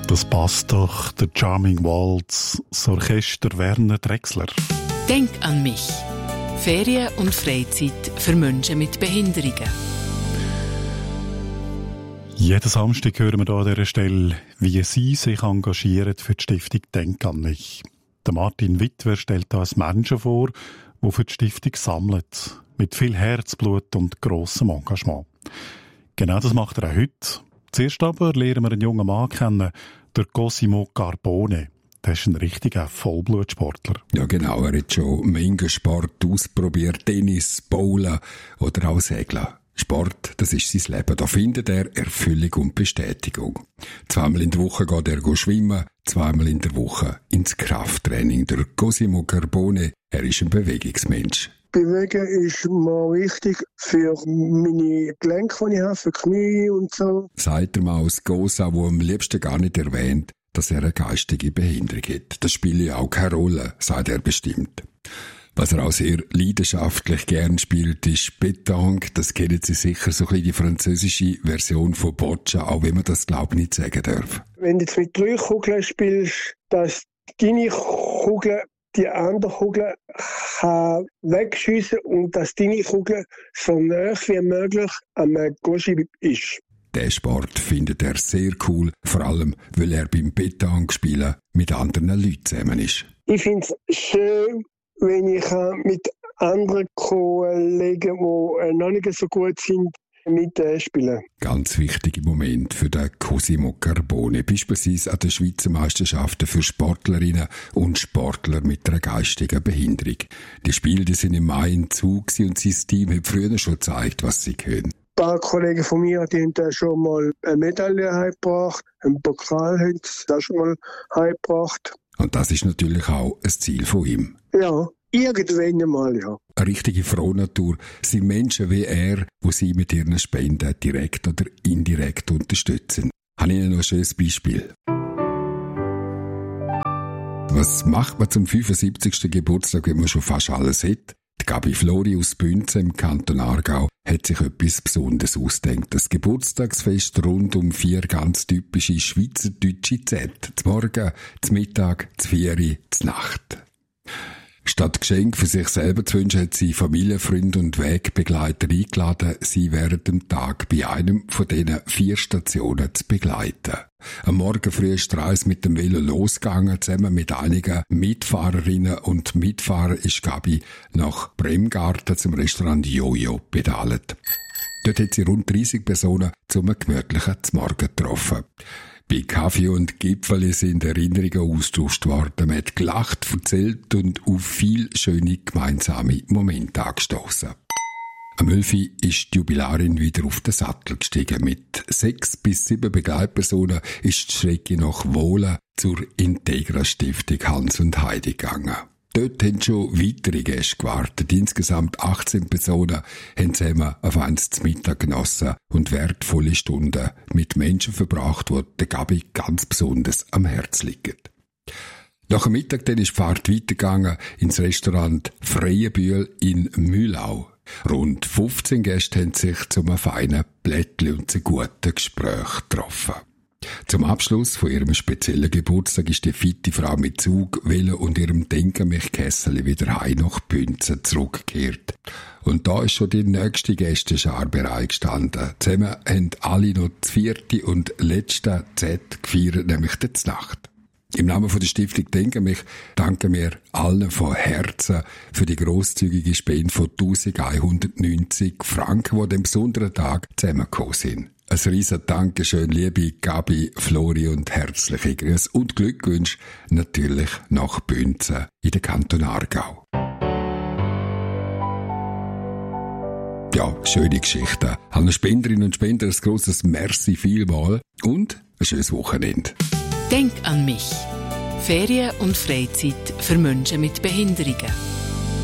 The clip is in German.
Das passt doch, der Charming Waltz, das Orchester Werner Drechsler. Denk an mich. Ferien und Freizeit für Menschen mit Behinderungen. Jeden Samstag hören wir hier an dieser Stelle, wie Sie sich engagieren für die Stiftung Denk an mich. Der Martin Witwer stellt da einen Menschen vor, der für die Stiftung sammelt. Mit viel Herzblut und grossem Engagement. Genau das macht er auch heute. Zuerst aber lernen wir einen jungen Mann kennen, der Cosimo Carbone. Der ist ein richtiger Vollblutsportler. Ja genau, er hat schon Menge Sport ausprobiert. Tennis, Bowlen oder auch Segeln. Sport, das ist sein Leben. Da findet er Erfüllung und Bestätigung. 2-mal in der Woche geht er schwimmen, 2-mal in der Woche ins Krafttraining. Der Cosimo Carbone, er ist ein Bewegungsmensch. Bewegen ist mir wichtig für meine Gelenke, die ich habe, für Knie und so. Sagt er mal aus Gosa, wo am liebsten gar nicht erwähnt, dass er eine geistige Behinderung hat. Das spielt ja auch keine Rolle, sagt er bestimmt. Was er auch sehr leidenschaftlich gern spielt, ist Pétanque. Das kennen Sie sicher, so ein bisschen die französische Version von Boccia, auch wenn man das, glaube ich, nicht sagen darf. Wenn du jetzt mit 3 Kugeln spielst, dass deine Kugel die andere Kugel kann wegschiessen und dass deine Kugel so nah wie möglich am Goschi ist. Den Sport findet er sehr cool, vor allem, weil er beim Pétanque spielen mit anderen Leuten zusammen ist. Ich finde es schön, wenn ich mit anderen Kollegen, die noch nicht so gut sind, mitspielen. Ganz wichtiger Moment für den Cosimo Carbone, beispielsweise an den Schweizer Meisterschaften für Sportlerinnen und Sportler mit einer geistigen Behinderung. Die Spiele sind im Mai in Zug und sein Team hat früher schon gezeigt, was sie können. Ein paar Kollegen von mir die haben da schon mal eine Medaille heimgebracht, einen Pokal haben sie da schon mal heimgebracht. Und das ist natürlich auch ein Ziel von ihm. Ja. Irgendwann einmal, ja. Eine richtige Frohnatur sind Menschen wie er, die sie mit ihren Spenden direkt oder indirekt unterstützen. Ich habe Ihnen noch ein schönes Beispiel. Was macht man zum 75. Geburtstag, wenn man schon fast alles hat? Die Gabi Flori aus Bünzen im Kanton Aargau hat sich etwas Besonderes ausgedacht. Das Geburtstagsfest rund um 4 ganz typische schweizerdeutsche Zeiten. Zum Morgen, zum Mittag, zum 4 Uhr, zur Nacht. Statt Geschenk für sich selber zu wünschen, hat sie Familie, Freunde und Wegbegleiter eingeladen, sie während dem Tag bei einem von diesen 4 Stationen zu begleiten. Am Morgen früh ist die Reise mit dem Velo losgegangen, zusammen mit einigen Mitfahrerinnen und Mitfahrern ist Gabi nach Bremgarten zum Restaurant Jojo pedalt. Dort hat sie rund 30 Personen zum gemütlichen Zmorgen getroffen. Bei Kaffee und Gipfeli sind Erinnerungen austauscht worden. Man hat gelacht, erzählt und auf viele schöne gemeinsame Momente angestossen. Am 11. ist die Jubilarin wieder auf den Sattel gestiegen. Mit 6 bis 7 Begleitpersonen ist die Strecke nach Wohlen zur Integra-Stiftung Hans und Heidi gegangen. Dort haben schon weitere Gäste gewartet. Insgesamt 18 Personen haben zusammen auf eins zu Mittag genossen und wertvolle Stunden mit Menschen verbracht, die der Gabi ganz besonders am Herz liegen. Nach dem Mittag dann ist die Fahrt weitergegangen ins Restaurant Freienbühl in Mühlau. Rund 15 Gäste haben sich zu einem feinen Plättli und zu guten Gespräch getroffen. Zum Abschluss von ihrem speziellen Geburtstag ist die fitte Frau mit Zug, Velo und ihrem Denk-an-mich-Kessel wieder heim nach Bünzen zurückgekehrt. Und da ist schon die nächste Gästenschar bereitgestanden. Zusammen haben alle noch das 4. und letzte Z gefeiert, nämlich die Znacht. Im Namen von der Stiftung Denk an mich danken wir allen von Herzen für die grosszügige Spende von 1190 Franken, die an diesem besonderen Tag zusammengekommen sind. Ein riesen Dankeschön, liebe Gabi, Flori und herzliche Grüße und Glückwünsche natürlich nach Bünzen in den Kanton Aargau. Ja, schöne Geschichte. An Spenderinnen und Spender ein grosses Merci vielmal und ein schönes Wochenende. Denk an mich. Ferien und Freizeit für Menschen mit Behinderungen.